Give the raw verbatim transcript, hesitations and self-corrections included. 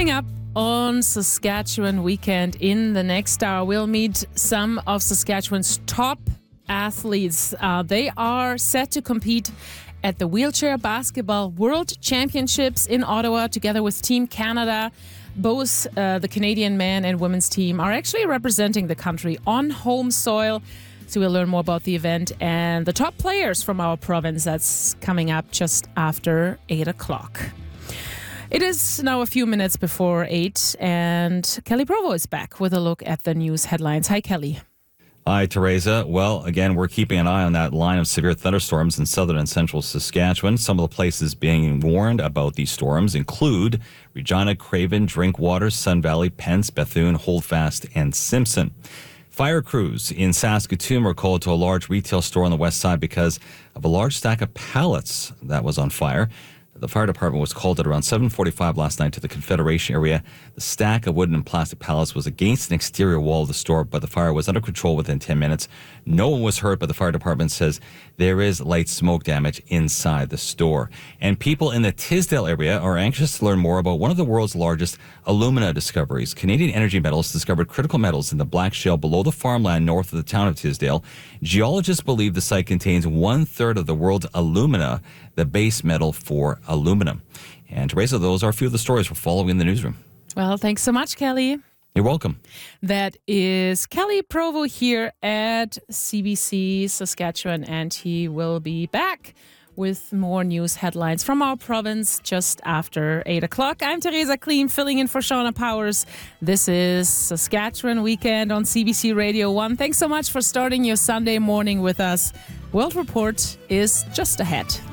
Coming up on Saskatchewan Weekend in the next hour, we'll meet some of Saskatchewan's top athletes. Uh, they are set to compete at the Wheelchair Basketball World Championships in Ottawa together with Team Canada. Both uh, the Canadian men and women's team are actually representing the country on home soil. So we'll learn more about the event and the top players from our province. That's coming up just after eight o'clock. It is now a few minutes before eight, and Kelly Provo is back with a look at the news headlines. Hi, Kelly. Hi, Teresa. Well, again, we're keeping an eye on that line of severe thunderstorms in southern and central Saskatchewan. Some of the places being warned about these storms include Regina, Craven, Drinkwater, Sun Valley, Pence, Bethune, Holdfast, and Simpson. Fire crews in Saskatoon were called to a large retail store on the west side because of a large stack of pallets that was on fire. The fire department was called at around seven forty-five last night to the Confederation area. The stack of wooden and plastic pallets was against an exterior wall of the store, but the fire was under control within ten minutes. No one was hurt, but the fire department says there is light smoke damage inside the store. And people in the Tisdale area are anxious to learn more about one of the world's largest alumina discoveries. Canadian Energy Metals discovered critical metals in the black shale below the farmland north of the town of Tisdale. Geologists believe the site contains one-third of the world's alumina, the base metal for aluminum. And Teresa, those are a few of the stories we're following in the newsroom. Well, thanks so much, Kelly. You're welcome. That is Kelly Provo here at C B C Saskatchewan, and he will be back with more news headlines from our province just after eight o'clock. I'm Teresa Klim, filling in for Shauna Powers. This is Saskatchewan Weekend on C B C Radio one. Thanks so much for starting your Sunday morning with us. World Report is just ahead.